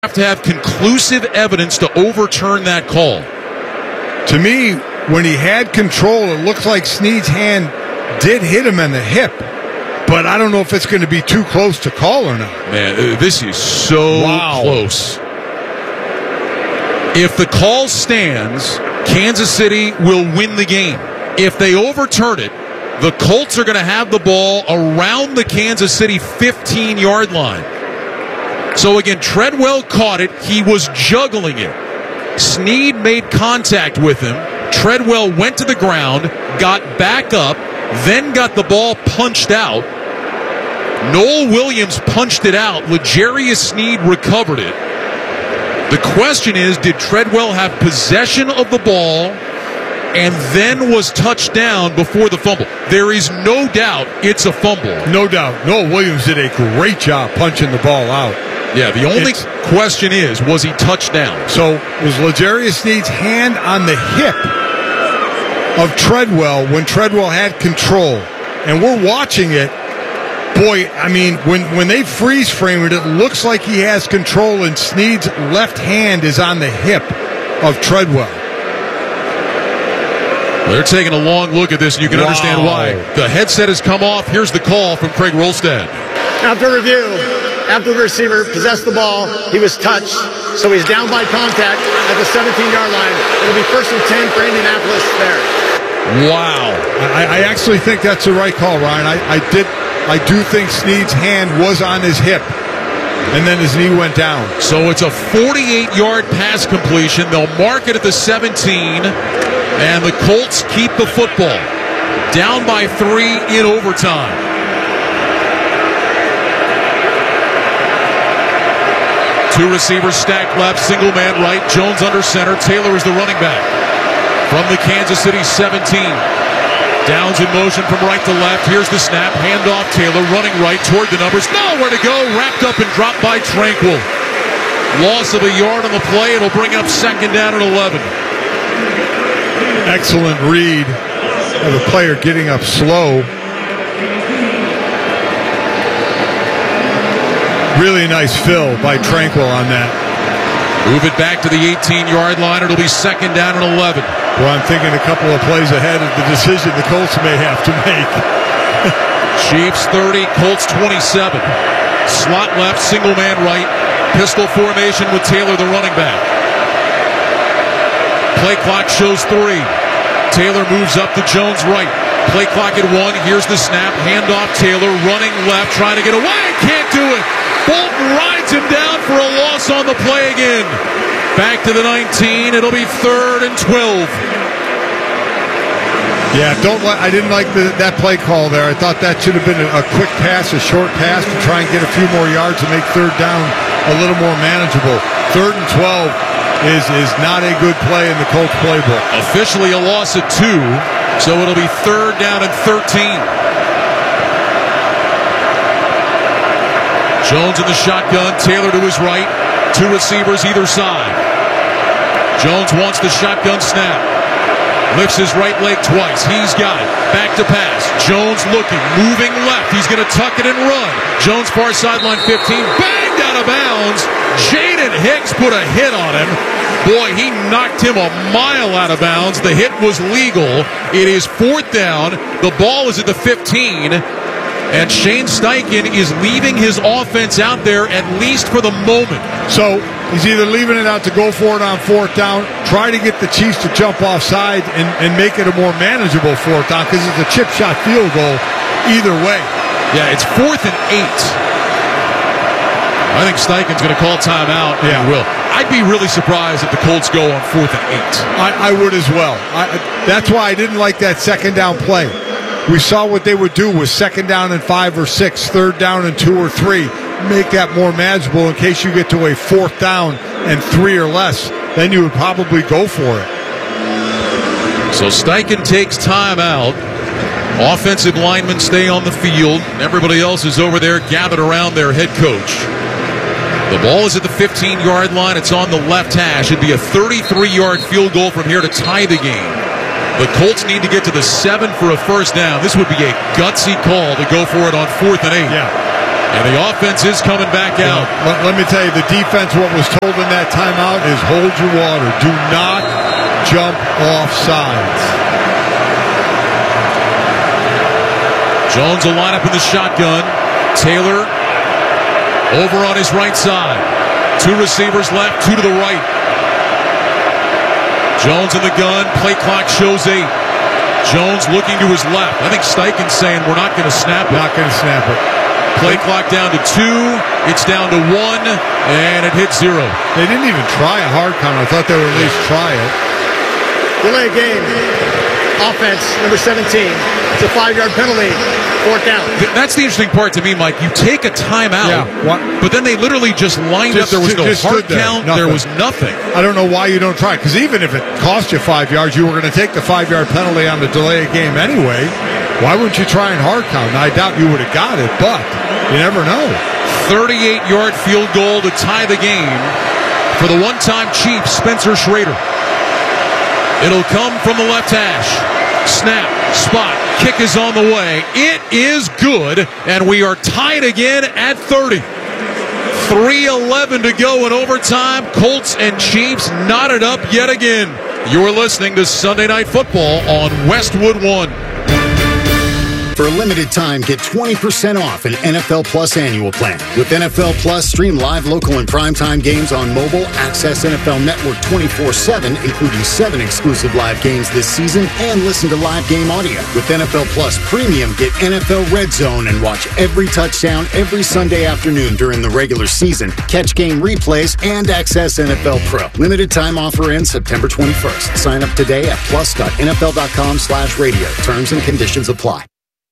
have to have conclusive evidence to overturn that call. To me, when he had control, it looks like Snead's hand did hit him in the hip. But I don't know if it's going to be too close to call or not. Man, this is so close. If the call stands, Kansas City will win the game. If they overturn it, the Colts are going to have the ball around the Kansas City 15-yard line. So again, Treadwell caught it. He was juggling it. Snead made contact with him. Treadwell went to the ground, got back up, then got the ball punched out. Noel Williams punched it out. L'Jarius Snead recovered it. The question is, did Treadwell have possession of the ball and then was touched down before the fumble? There is no doubt it's a fumble. No doubt. Noel Williams did a great job punching the ball out. Yeah, the only question is, was he touched down? So was L'Jarius Snead's hand on the hip of Treadwell when Treadwell had control? And we're watching it. Boy, I mean, when they freeze frame it, it looks like he has control, and Snead's left hand is on the hip of Treadwell. They're taking a long look at this, and you can understand why. The headset has come off. Here's the call from Craig Rolstad. After review, after the receiver possessed the ball, he was touched, so he's down by contact at the 17-yard line. It'll be 1st and 10 for Indianapolis there. Wow. I actually think that's the right call, Ryan. I do think Snead's hand was on his hip, and then his knee went down. So it's a 48-yard pass completion. They'll mark it at the 17, and the Colts keep the football. Down by 3 in overtime. Two receivers stacked left, single man right. Jones under center. Taylor is the running back from the Kansas City 17. Downs in motion from right to left. Here's the snap. Handoff. Taylor running right toward the numbers. Nowhere to go. Wrapped up and dropped by Tranquill. Loss of a yard on the play. It'll bring up 2nd down and 11. Excellent read of the player getting up slow. Really nice fill by Tranquill on that. Move it back to the 18-yard line. It'll be 2nd down and 11. Well, I'm thinking a couple of plays ahead of the decision the Colts may have to make. Chiefs 30, Colts 27. Slot left, single man right. Pistol formation with Taylor, the running back. Play clock shows 3. Taylor moves up to Jones right. Play clock at 1. Here's the snap. Handoff. Taylor running left, trying to get away. Can't do it. Bolton rides him down for a loss on the play again. Back to the 19. It'll be 3rd and 12. Yeah, I didn't like that play call there. I thought that should have been a quick pass, a short pass to try and get a few more yards to make 3rd down a little more manageable. 3rd and 12 is not a good play in the Colts playbook. Officially a loss of 2, so it'll be 3rd down and 13. Jones in the shotgun, Taylor to his right, 2 receivers either side. Jones wants the shotgun snap. Lifts his right leg twice. He's got it. Back to pass. Jones looking, moving left. He's going to tuck it and run. Jones far sideline 15. Banged out of bounds. Jaden Hicks put a hit on him. Boy, he knocked him a mile out of bounds. The hit was legal. It is 4th down. The ball is at the 15. And Shane Steichen is leaving his offense out there, at least for the moment. So he's either leaving it out to go for it on 4th down, try to get the Chiefs to jump offside and make it a more manageable 4th down, because it's a chip shot field goal either way. Yeah, it's 4th and 8. I think Steichen's going to call timeout. Yeah, he will. I'd be really surprised if the Colts go on 4th and 8. I would as well. That's why I didn't like that 2nd down play. We saw what they would do with 2nd down and 5 or 6, 3rd down and 2 or 3. Make that more manageable in case you get to a 4th down and 3 or less. Then you would probably go for it. So Steichen takes timeout. Offensive linemen stay on the field. Everybody else is over there gathered around their head coach. The ball is at the 15-yard line. It's on the left hash. It'd be a 33-yard field goal from here to tie the game. The Colts need to get to the 7 for a 1st down. This would be a gutsy call to go for it on 4th and 8. Yeah. And the offense is coming back out. Let me tell you, the defense, what was told in that timeout is hold your water. Do not jump off sides. Jones will line up in the shotgun. Taylor over on his right side. 2 receivers left, 2 to the right. Jones in the gun. Play clock shows 8. Jones looking to his left. I think Steichen's saying we're not going to snap it. Not going to snap it. Play clock down to 2. It's down to 1, and it hits 0. They didn't even try a hard count. I thought they would at least try it. Delay game. Offense, number 17. It's a 5-yard penalty. 4th down. That's the interesting part to me, Mike. You take a timeout, but then they literally just lined up. There was no hard count. There was nothing. I don't know why you don't try it, because even if it cost you 5 yards, you were going to take the 5-yard penalty on the delay of game anyway. Why wouldn't you try and hard count? Now, I doubt you would have got it, but you never know. 38-yard field goal to tie the game for the one-time Chief, Spencer Schrader. It'll come from the left hash. Snap, spot, kick is on the way. It is good, and we are tied again at 30. 3:11 to go in overtime. Colts and Chiefs knotted up yet again. You're listening to Sunday Night Football on Westwood One. For a limited time, get 20% off an NFL Plus annual plan. With NFL Plus, stream live, local, and primetime games on mobile, access NFL Network 24/7, including 7 exclusive live games this season, and listen to live game audio. With NFL Plus Premium, get NFL Red Zone and watch every touchdown every Sunday afternoon during the regular season. Catch game replays and access NFL Pro. Limited time offer ends September 21st. Sign up today at plus.nfl.com/radio. Terms and conditions apply.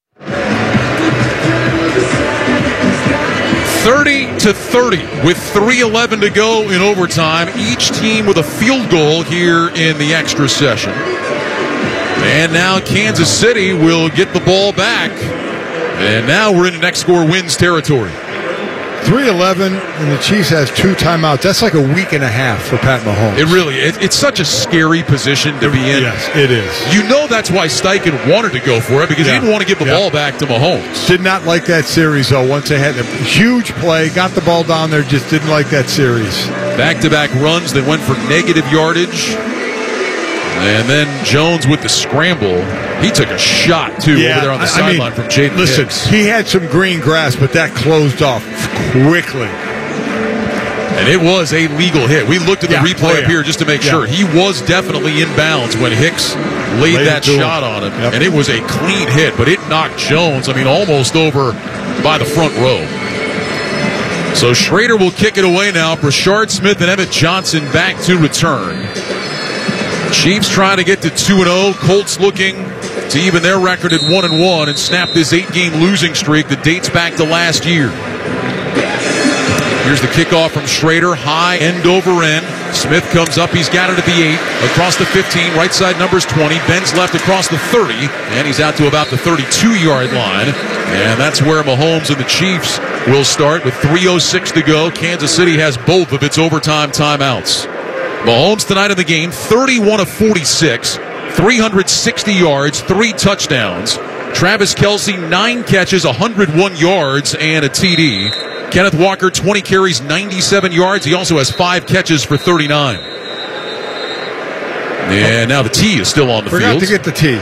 30-30 with 3:11 to go in overtime. Each team with a field goal here in the extra session. And now Kansas City will get the ball back. And now we're into next score wins territory. 3:11, and the Chiefs has 2 timeouts. That's like a week and a half for Pat Mahomes. It really is. It's such a scary position to be in. Yes, it is. You know that's why Steichen wanted to go for it, because he didn't want to give the ball back to Mahomes. Did not like that series, though. Once they had a huge play, got the ball down there, just didn't like that series. Back-to-back runs that went for negative yardage. And then Jones with the scramble. He took a shot, too, over there on the sideline from Jaden Hicks. He had some green grass, but that closed off quickly. And it was a legal hit. We looked at the replay up here just to make sure. He was definitely in bounds when Hicks laid that shot on him. Yep. And it was a clean hit, but it knocked Jones, almost over by the front row. So Schrader will kick it away now. Brashard Smith and Emmett Johnson back to return. Chiefs trying to get to 2-0. Colts looking to even their record at 1-1 and snap this 8-game losing streak that dates back to last year. Here's the kickoff from Schrader. High, end over end. Smith comes up. He's got it at the 8. Across the 15. Right side numbers 20. Bends left across the 30. And he's out to about the 32-yard line. And that's where Mahomes and the Chiefs will start with 3:06 to go. Kansas City has both of its overtime timeouts. Mahomes tonight in the game, 31 of 46, 360 yards, 3 touchdowns. Travis Kelce, 9 catches, 101 yards, and a TD. Kenneth Walker, 20 carries, 97 yards. He also has 5 catches for 39. And now the T is still on the field. Forgot to get the T.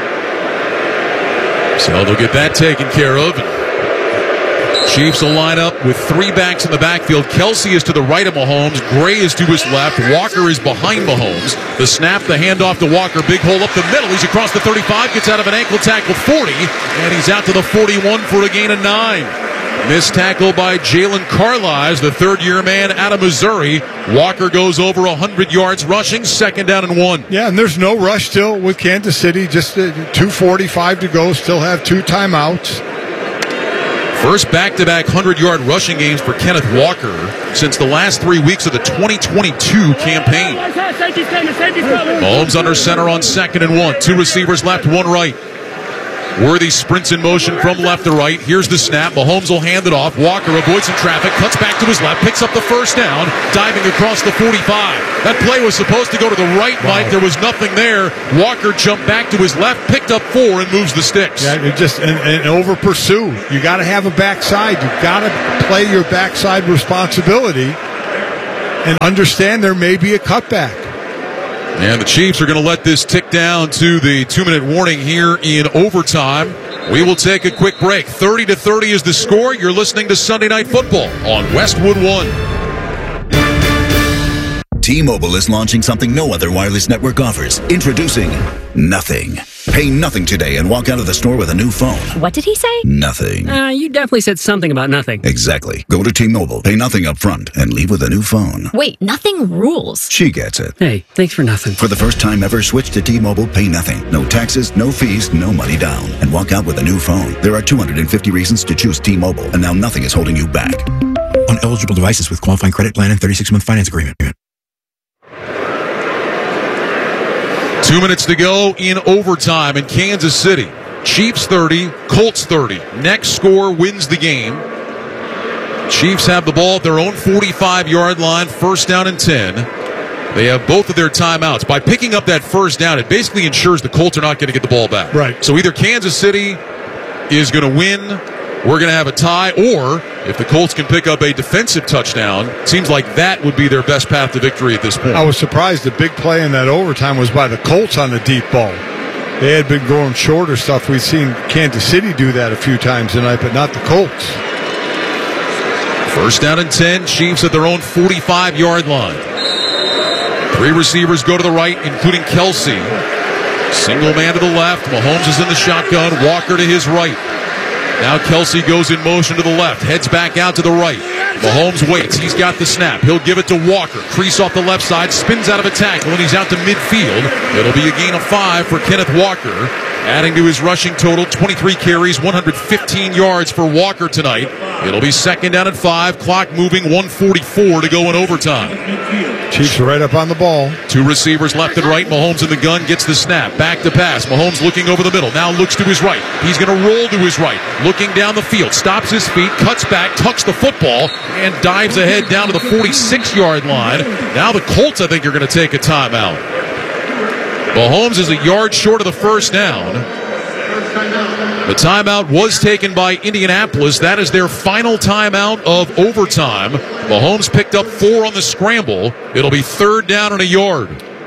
So they'll get that taken care of. Chiefs will line up with 3 backs in the backfield. Kelce is to the right of Mahomes. Gray is to his left. Walker is behind Mahomes. The snap, the handoff to Walker. Big hole up the middle. He's across the 35. Gets out of an ankle tackle 40. And he's out to the 41 for a gain of 9. Missed tackle by Jalen Carlisle, the third-year man out of Missouri. Walker goes over 100 yards rushing. 2nd down and 1. Yeah, and there's no rush still with Kansas City. Just 2:45 to go. Still have 2 timeouts. First back-to-back 100-yard rushing games for Kenneth Walker since the last 3 weeks of the 2022 campaign. Mahomes under center on 2nd and 1. 2 receivers left, 1 right. Worthy sprints in motion from left to right. Here's the snap. Mahomes will hand it off. Walker avoids some traffic, cuts back to his left, picks up the first down, diving across the 45. That play was supposed to go to the right, Mike. There was nothing there. Walker jumped back to his left, picked up 4, and moves the sticks. Yeah, you just and over pursue. You got to have a backside. You got to play your backside responsibility and understand there may be a cutback. And the Chiefs are going to let this tick down to the 2-minute warning here in overtime. We will take a quick break. 30-30 is the score. You're listening to Sunday Night Football on Westwood One. T-Mobile is launching something no other wireless network offers. Introducing Nothing. Pay nothing today and walk out of the store with a new phone. What did he say? Nothing. You definitely said something about nothing. Exactly. Go to T-Mobile, pay nothing up front, and leave with a new phone. Wait, nothing rules. She gets it. Hey, thanks for nothing. For the first time ever, switch to T-Mobile, pay nothing. No taxes, no fees, no money down. And walk out with a new phone. There are 250 reasons to choose T-Mobile, and now nothing is holding you back. On eligible devices with qualifying credit plan and 36-month finance agreement. 2 minutes to go in overtime in Kansas City. Chiefs 30, Colts 30. Next score wins the game. Chiefs have the ball at their own 45-yard line, first down and 10. They have both of their timeouts. By picking up that first down, it basically ensures the Colts are not going to get the ball back. Right. So either Kansas City is going to win, we're going to have a tie, or if the Colts can pick up a defensive touchdown, it seems like that would be their best path to victory at this point. I was surprised the big play in that overtime was by the Colts on the deep ball. They had been going shorter stuff. We've seen Kansas City do that a few times tonight, but not the Colts. First down and 10, Chiefs at their own 45-yard line. 3 receivers go to the right, including Kelsey. Single man to the left. Mahomes is in the shotgun. Walker to his right. Now Kelsey goes in motion to the left, heads back out to the right. Mahomes waits. He's got the snap. He'll give it to Walker. Crease off the left side, spins out of a tackle, and he's out to midfield. It'll be a gain of 5 for Kenneth Walker, adding to his rushing total. 23 carries, 115 yards for Walker tonight. It'll be second down at 5. Clock moving, 1:44 to go in overtime. Chiefs are right up on the ball. 2 receivers left and right. Mahomes in the gun, gets the snap. Back to pass. Mahomes looking over the middle. Now looks to his right. He's going to roll to his right. Looking down the field. Stops his feet. Cuts back. Tucks the football. And dives ahead down to the 46-yard line. Now the Colts, I think, are going to take a timeout. Mahomes is a yard short of the first down. The timeout was taken by Indianapolis. That is their final timeout of overtime. Mahomes picked up 4 on the scramble. It'll be third down and a yard.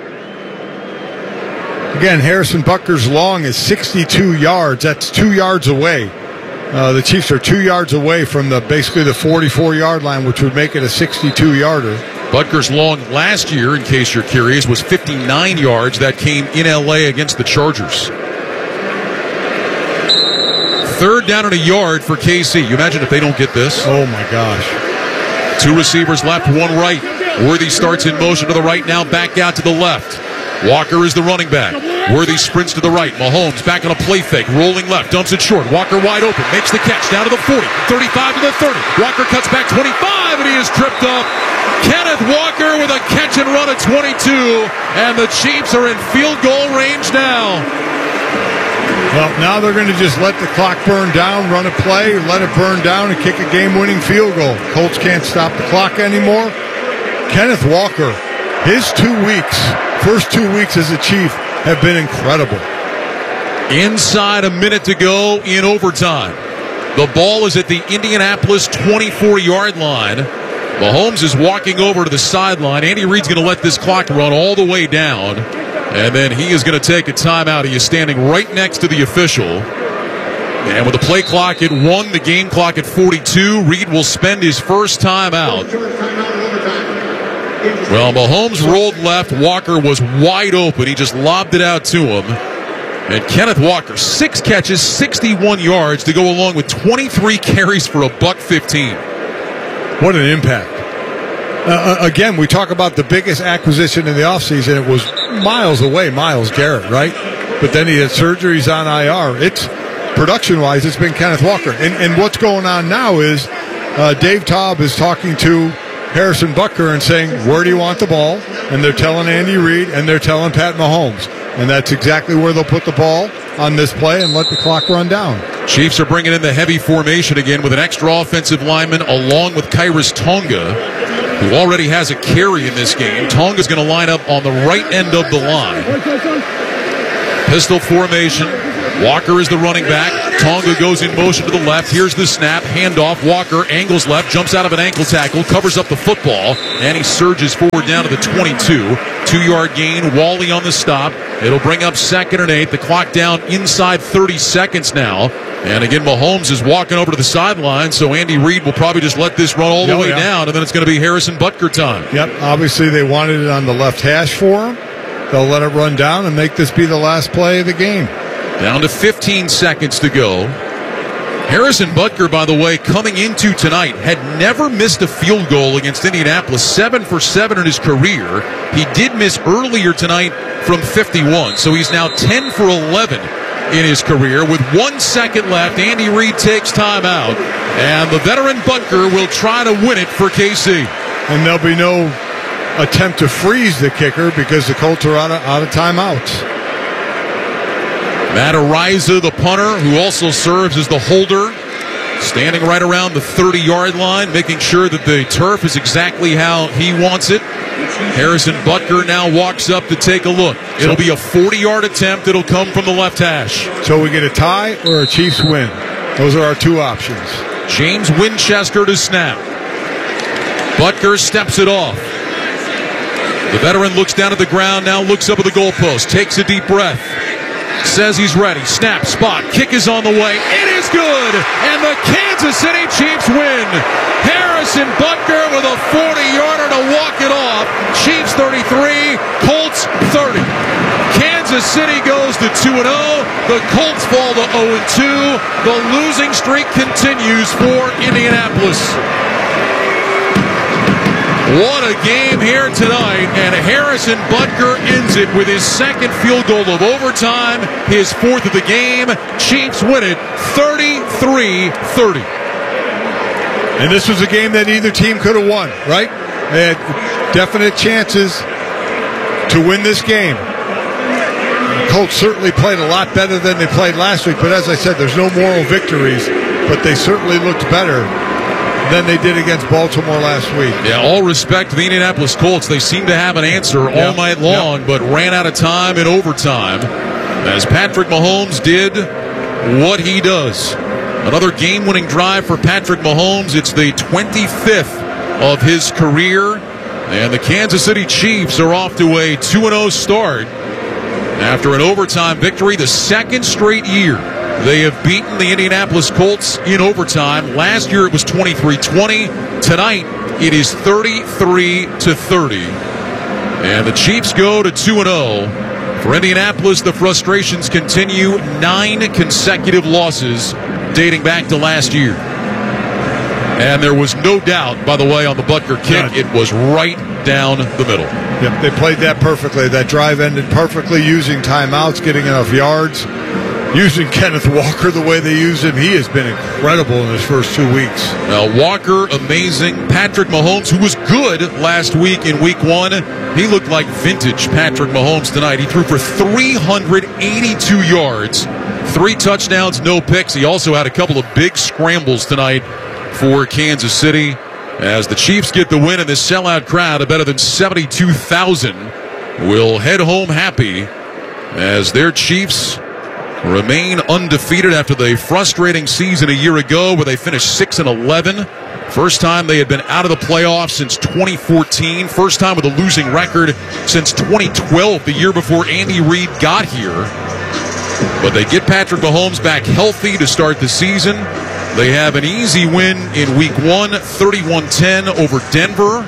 Again, Harrison Butker's long is 62 yards. That's 2 yards away. The Chiefs are 2 yards away from basically the 44-yard line, which would make it a 62-yarder. Butker's long last year, in case you're curious, was 59 yards. That came in L.A. against the Chargers. Third down and a yard for KC. You imagine if they don't get this? Oh, my gosh. 2 receivers left, 1 right. Worthy starts in motion to the right, now back out to the left. Walker is the running back. Worthy sprints to the right. Mahomes back on a play fake, rolling left, dumps it short. Walker wide open, makes the catch down to the 40, 35 to the 30. Walker cuts back 25, and he is tripped up. Kenneth Walker with a catch and run at 22, and the Chiefs are in field goal range now. Well, now they're going to just let the clock burn down, run a play, let it burn down, and kick a game-winning field goal. Colts can't stop the clock anymore. Kenneth Walker, his 2 weeks, first 2 weeks as a Chief, have been incredible. Inside a minute to go in overtime. The ball is at the Indianapolis 24-yard line. Mahomes is walking over to the sideline. Andy Reid's going to let this clock run all the way down. And then he is going to take a timeout. He is standing right next to the official. And with the play clock at 1, the game clock at 42, Reid will spend his first timeout. Well, Mahomes rolled left. Walker was wide open. He just lobbed it out to him. And Kenneth Walker, 6 catches, 61 yards to go along with 23 carries for $115. What an impact. Again, we talk about the biggest acquisition in the offseason. It was miles away, Myles Garrett, right? But then he had surgeries on IR. It's production-wise, it's been Kenneth Walker. And what's going on now is Dave Taub is talking to Harrison Butker and saying, where do you want the ball? And they're telling Andy Reid and they're telling Pat Mahomes. and that's exactly where they'll put the ball on this play and let the clock run down. Chiefs are bringing in the heavy formation again with an extra offensive lineman along with Khyiris Tonga, who already has a carry in this game. Tonga's going to line up on the right end of the line. Pistol formation. Walker is the running back. Tonga goes in motion to the left. Here's the snap. Handoff. Walker angles left. Jumps out of an ankle tackle. Covers up the football. And he surges forward down to the 22. 2-yard gain. Wally on the stop. It'll bring up 2nd and 8. The clock down inside 30 seconds now. And again, Mahomes is walking over to the sideline, so Andy Reid will probably just let this run all the way down, and then it's going to be Harrison Butker time. Yep, obviously they wanted it on the left hash for him. They'll let it run down and make this be the last play of the game. Down to 15 seconds to go. Harrison Butker, by the way, coming into tonight, had never missed a field goal against Indianapolis, 7 for 7 in his career. He did miss earlier tonight from 51, so he's now 10 for 11 in his career. With 1 second left, Andy Reid takes time out, and the veteran Butker will try to win it for KC. And there'll be no attempt to freeze the kicker because the Colts are out of timeouts. Matt Araiza, the punter, who also serves as the holder, standing right around the 30-yard line, making sure that the turf is exactly how he wants it. Harrison Butker now walks up to take a look. It'll be a 40-yard attempt. It'll come from the left hash. So we get a tie or a Chiefs win. Those are our two options. James Winchester to snap. Butker steps it off. The veteran looks down at the ground, now looks up at the goalpost, takes a deep breath. Says he's ready. Snap, spot, kick is on the way. It is good, and the Kansas City Chiefs win. Harrison Butker with a 40-yarder to walk it off. Chiefs 33, Colts 30. Kansas City goes to 2-0. The Colts fall to 0-2. The losing streak continues for Indianapolis. What a game here tonight, and Harrison Butker ends it with his second field goal of overtime, his 4th of the game. Chiefs win it 33-30. And this was a game that either team could have won, right? They had definite chances to win this game. The Colts certainly played a lot better than they played last week, but as I said, there's no moral victories, but they certainly looked better than they did against Baltimore last week. Yeah, all respect to the Indianapolis Colts. They seem to have an answer all night long, but ran out of time in overtime as Patrick Mahomes did what he does. Another game-winning drive for Patrick Mahomes. It's the 25th of his career, and the Kansas City Chiefs are off to a 2-0 start after an overtime victory, the second straight year they have beaten the Indianapolis Colts in overtime. Last year it was 23-20. Tonight it is 33-30. And the Chiefs go to 2-0. For Indianapolis, the frustrations continue. 9 consecutive losses dating back to last year. And there was no doubt, by the way, on the Butker kick. It was right down the middle. Yep, they played that perfectly. That drive ended perfectly, using timeouts, getting enough yards. Using Kenneth Walker the way they use him, he has been incredible in his first 2 weeks. Walker, amazing. Patrick Mahomes, who was good last week in week 1, he looked like vintage Patrick Mahomes tonight. He threw for 382 yards, 3 touchdowns, no picks. He also had a couple of big scrambles tonight for Kansas City as the Chiefs get the win, and this sellout crowd of better than 72,000 will head home happy as their Chiefs remain undefeated after the frustrating season a year ago where they finished 6-11. First time they had been out of the playoffs since 2014. First time with a losing record since 2012, the year before Andy Reid got here. But they get Patrick Mahomes back healthy to start the season. They have an easy win in week 1, 31-10 over Denver.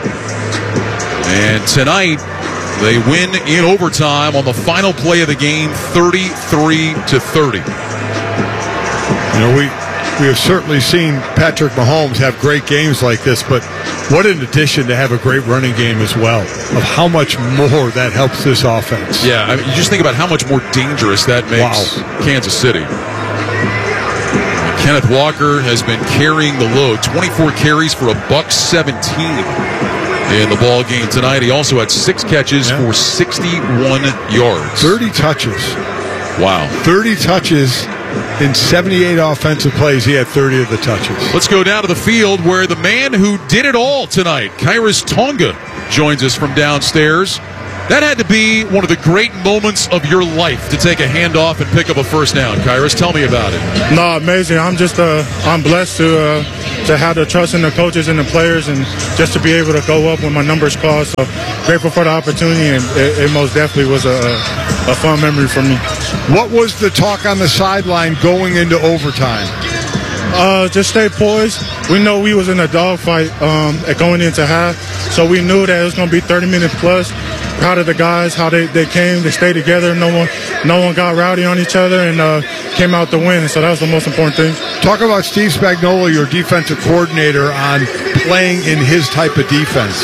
And tonight, they win in overtime on the final play of the game, 33-30. You know, we have certainly seen Patrick Mahomes have great games like this, but what an addition to have a great running game as well, of how much more that helps this offense. Yeah, I mean, you just think about how much more dangerous that makes Kansas City. Kenneth Walker has been carrying the load, 24 carries for $117. in the ball game tonight. He also had 6 catches for 61 yards. 30 touches. Wow. 30 touches in 78 offensive plays. He had 30 of the touches. Let's go down to the field where the man who did it all tonight, Khyiris Tonga, joins us from downstairs. That had to be one of the great moments of your life to take a handoff and pick up a first down. Khyiris, tell me about it. No, amazing. I'm just I'm blessed to have the trust in the coaches and the players, and just to be able to go up when my numbers called. So grateful for the opportunity, and it most definitely was a fun memory for me. What was the talk on the sideline going into overtime? Just stay poised. We know we was in a dogfight going into half, so we knew that it was going to be 30 minutes plus. Proud of the guys, how they came, they stayed together. No one got rowdy on each other, and came out to win. So that was the most important thing. Talk about Steve Spagnuolo, your defensive coordinator, on playing in his type of defense.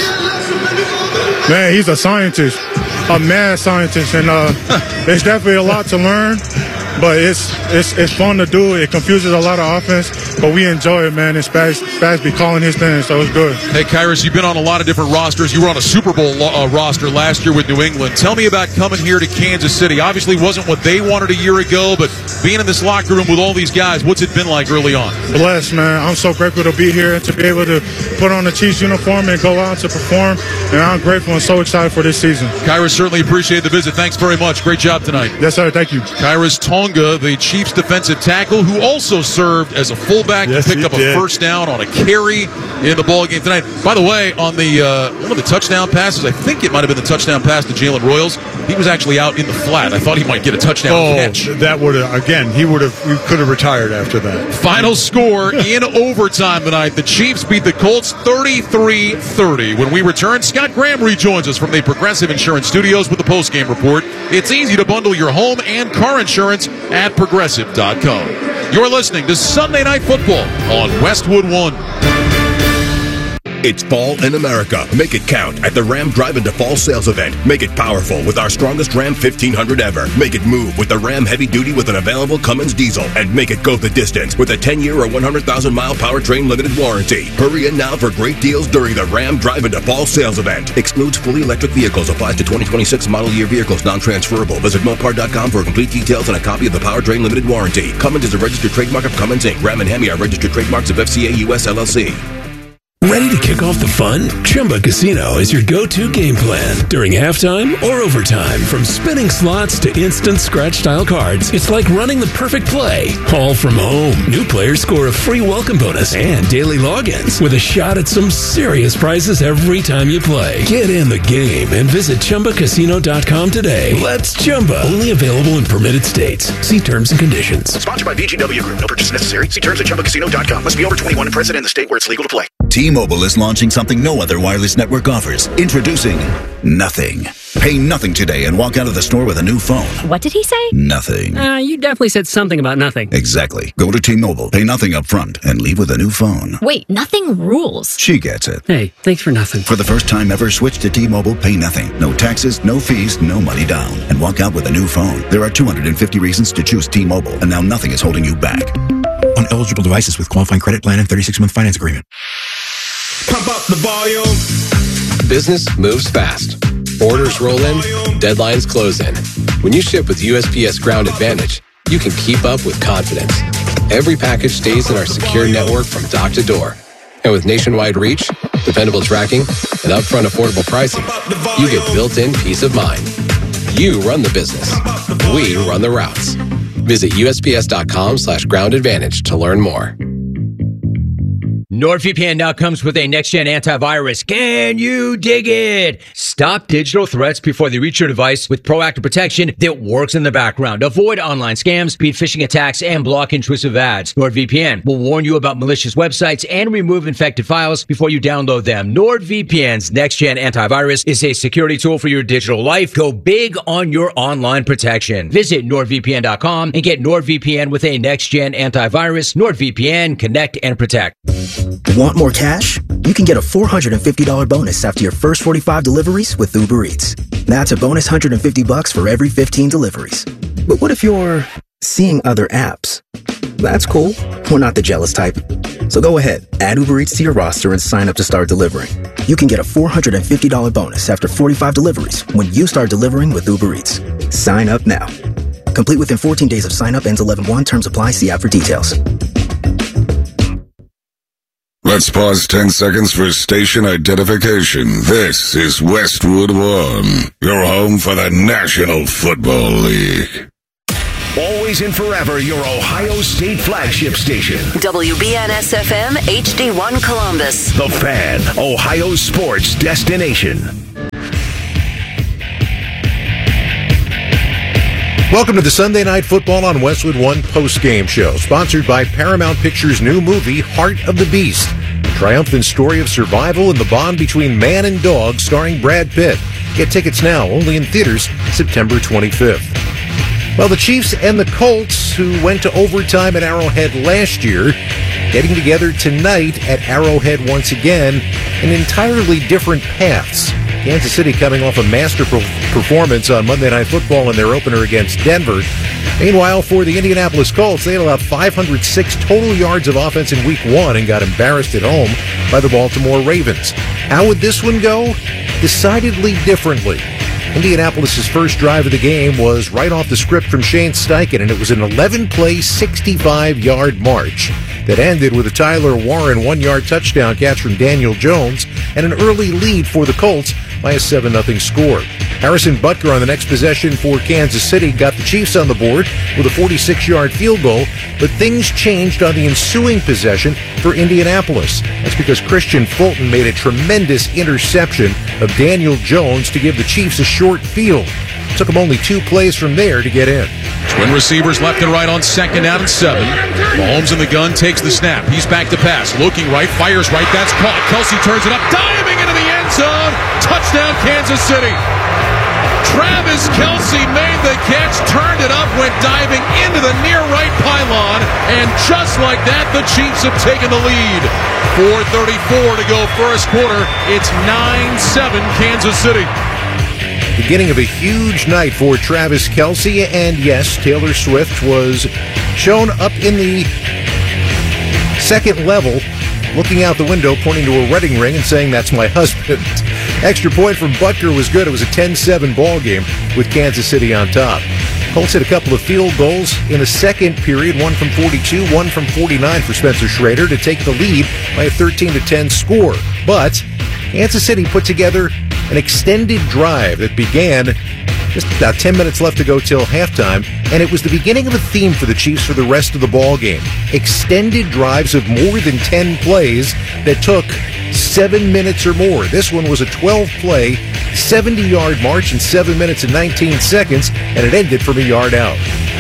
Man, he's a scientist, a mad scientist, and there's definitely a lot to learn. But it's fun to do. It confuses a lot of offense, but we enjoy it, man. And Spags be calling his thing, so it's good. Hey, Khyiris, you've been on a lot of different rosters. You were on a Super Bowl roster last year with New England. Tell me about coming here to Kansas City. Obviously wasn't what they wanted a year ago, but being in this locker room with all these guys, what's it been like early on? Blessed, man. I'm so grateful to be here, to be able to put on the Chiefs uniform and go out to perform. And I'm grateful and so excited for this season. Khyiris, certainly appreciate the visit. Thanks very much. Great job tonight. Yes, sir. Thank you. Khyiris Tonga, the Chiefs defensive tackle, who also served as a fullback, picked up a first down on a carry in the ball game tonight. By the way, on the one of the touchdown passes, I think it might have been the touchdown pass to Jalen Royals, he was actually out in the flat. I thought he might get a touchdown catch. That would have, again, he could have retired after that. Final score in overtime tonight. The Chiefs beat the Colts 33-30. When we return, Scott Graham rejoins us from the Progressive Insurance Studios with the postgame report. It's easy to bundle your home and car insurance at Progressive.com. You're listening to Sunday Night Football on Westwood One. It's fall in America. Make it count at the Ram Drive Into Fall sales event. Make it powerful with our strongest Ram 1500 ever. Make it move with the Ram Heavy Duty with an available Cummins diesel. And make it go the distance with a 10-year or 100,000-mile powertrain limited warranty. Hurry in now for great deals during the Ram Drive Into Fall sales event. Excludes fully electric vehicles. Applies to 2026 model year vehicles. Non-transferable. Visit Mopar.com for complete details and a copy of the powertrain limited warranty. Cummins is a registered trademark of Cummins Inc. Ram and Hemi are registered trademarks of FCA US LLC. Ready to kick off the fun? Chumba Casino is your go-to game plan during halftime or overtime. From spinning slots to instant scratch-style cards, it's like running the perfect play, all from home. New players score a free welcome bonus and daily logins with a shot at some serious prizes every time you play. Get in the game and visit ChumbaCasino.com today. Let's Chumba. Only available in permitted states. See terms and conditions. Sponsored by VGW Group. No purchase necessary. See terms at ChumbaCasino.com. Must be over 21 and present in the state where it's legal to play. T-Mobile is launching something no other wireless network offers. Introducing Nothing. Pay nothing today and walk out of the store with a new phone. What did he say? Nothing. You definitely said something about nothing. Exactly. Go to T-Mobile, pay nothing up front, and leave with a new phone. Wait, nothing rules. She gets it. Hey, thanks for nothing. For the first time ever, switch to T-Mobile, pay nothing. No taxes, no fees, no money down. And walk out with a new phone. There are 250 reasons to choose T-Mobile, and now nothing is holding you back. On eligible devices with qualifying credit plan and 36-month finance agreement. Pump up the volume. Business moves fast. Orders roll in, deadlines close in. When you ship with USPS Ground Advantage, you can keep up with confidence. Every package stays in our secure network from dock to door. And with nationwide reach, dependable tracking, and upfront affordable pricing, you get built-in peace of mind. You run the business. We run the routes. Visit USPS.com/Ground Advantage to learn more. NordVPN now comes with a next-gen antivirus. Can you dig it? Stop digital threats before they reach your device with proactive protection that works in the background. Avoid online scams, beat phishing attacks, and block intrusive ads. NordVPN will warn you about malicious websites and remove infected files before you download them. NordVPN's next-gen antivirus is a security tool for your digital life. Go big on your online protection. Visit NordVPN.com and get NordVPN with a next-gen antivirus. NordVPN, connect and protect. Want more cash? You can get a $450 bonus after your first 45 deliveries with Uber Eats. That's a bonus $150 for every 15 deliveries. But what if you're seeing other apps? That's cool. We're not the jealous type. So go ahead, add Uber Eats to your roster and sign up to start delivering. You can get a $450 bonus after 45 deliveries when you start delivering with Uber Eats. Sign up now. Complete within 14 days of sign up. Ends 11/1. Terms apply. See app for details. Let's pause 10 seconds for station identification. This is Westwood One, your home for the National Football League. Always and forever, your Ohio State flagship station. WBNS-FM, HD1 Columbus. The Fan, Ohio sports destination. Welcome to the Sunday Night Football on Westwood One postgame show, sponsored by Paramount Pictures' new movie, Heart of the Beast, a triumphant story of survival and the bond between man and dog, starring Brad Pitt. Get tickets now, only in theaters, September 25th. Well, the Chiefs and the Colts, who went to overtime at Arrowhead last year, getting together tonight at Arrowhead once again in entirely different paths. Kansas City coming off a masterful performance on Monday Night Football in their opener against Denver. Meanwhile, for the Indianapolis Colts, they had allowed 506 total yards of offense in Week 1 and got embarrassed at home by the Baltimore Ravens. How would this one go? Decidedly differently. Indianapolis' first drive of the game was right off the script from Shane Steichen, and it was an 11-play, 65-yard march that ended with a Tyler Warren 1-yard touchdown catch from Daniel Jones and an early lead for the Colts by a 7-0 score. Harrison Butker on the next possession for Kansas City got the Chiefs on the board with a 46-yard field goal, but things changed on the ensuing possession for Indianapolis. That's because Christian Fulton made a tremendous interception of Daniel Jones to give the Chiefs a short field. It took them only 2 plays from there to get in. Twin receivers left and right on 2nd down and 7. Mahomes in the gun, takes the snap. He's back to pass. Looking right, fires right. That's caught. Kelsey turns it up, diving into the end zone. Touchdown, Kansas City. Travis Kelsey made the catch, turned it up, went diving into the near right pylon, and just like that, the Chiefs have taken the lead. 4:34 to go first quarter. It's 9-7 Kansas City. Beginning of a huge night for Travis Kelsey, and yes, Taylor Swift was shown up in the second level, looking out the window, pointing to a wedding ring and saying, "That's my husband." Extra point from Butker was good. It was a 10-7 ball game with Kansas City on top. Colts hit a couple of field goals in the second period, one from 42, one from 49 for Spencer Schrader to take the lead by a 13-10 score. But Kansas City put together an extended drive that began just about 10 minutes left to go till halftime, and it was the beginning of a theme for the Chiefs for the rest of the ball game. Extended drives of more than 10 plays that took 7 minutes or more. This one was a 12-play, 70-yard march in 7 minutes and 19 seconds, and it ended from a yard out.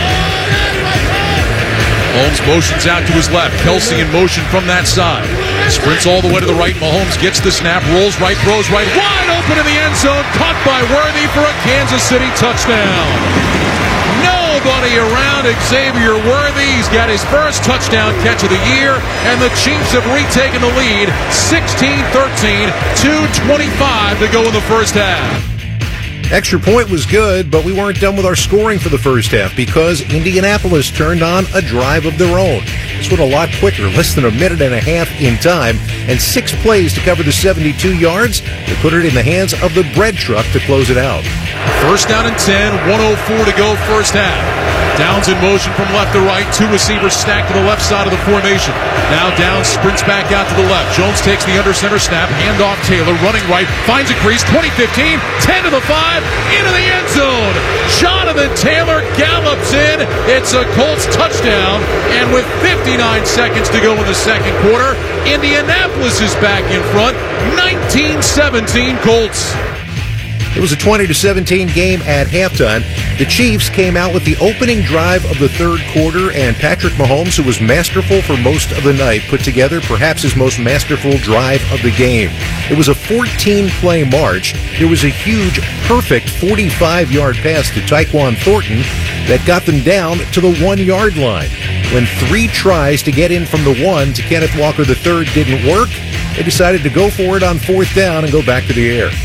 Mahomes motions out to his left. Kelsey in motion from that side. Sprints all the way to the right. Mahomes gets the snap, rolls right, throws right. Wide open in the end zone. Caught by Worthy for a Kansas City touchdown. Nobody around Xavier Worthy. He's got his first touchdown catch of the year, and the Chiefs have retaken the lead. 16-13, 2:25 to go in the first half. Extra point was good, but we weren't done with our scoring for the first half because Indianapolis turned on a drive of their own. This went a lot quicker, less than a minute and a half in time, and 6 plays to cover the 72 yards that put it in the hands of the bread truck to close it out. First down and 10, 1:04 to go first half. Downs in motion from left to right. 2 receivers stacked to the left side of the formation. Now Downs sprints back out to the left. Jones takes the under center snap. Handoff Taylor, running right. Finds a crease. 20-15. 10 to the 5. Into the end zone. Jonathan Taylor gallops in. It's a Colts touchdown. And with 59 seconds to go in the second quarter, Indianapolis is back in front. 19-17 Colts. It was a 20-17 game at halftime. The Chiefs came out with the opening drive of the third quarter, and Patrick Mahomes, who was masterful for most of the night, put together perhaps his most masterful drive of the game. It was a 14-play march. There was a huge, perfect 45-yard pass to Tyquan Thornton that got them down to the 1-yard line. When 3 tries to get in from the 1 to Kenneth Walker III didn't work, they decided to go for it on 4th down and go back to the air.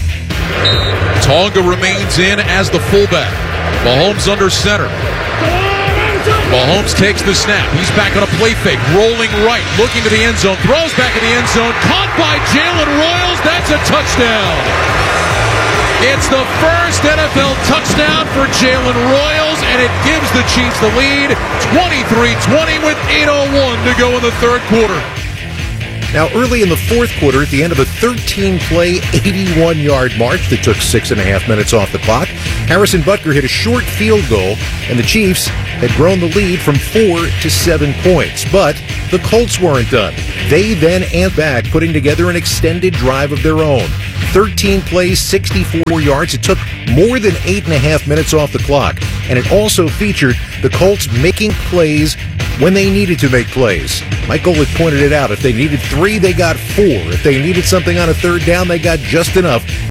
Tonga remains in as the fullback. Mahomes under center. Mahomes takes the snap. He's back on a play fake, rolling right, looking to the end zone, throws back in the end zone, caught by Jalen Royals. That's a touchdown. It's the first NFL touchdown for Jalen Royals, and it gives the Chiefs the lead, 23-20 with 8:01 to go in the third quarter. Now, early in the fourth quarter, at the end of a 13-play, 81-yard march that took 6.5 minutes off the clock, Harrison Butker hit a short field goal, and the Chiefs had grown the lead from 4 to 7 points. But the Colts weren't done. They then amped back, putting together an extended drive of their own. 13 plays, 64 yards. It took more than 8.5 minutes off the clock, and it also featured the Colts making plays when they needed to make plays. Mike Golick pointed it out. If they needed 3, they got 4. If they needed something on a third down, they got just enough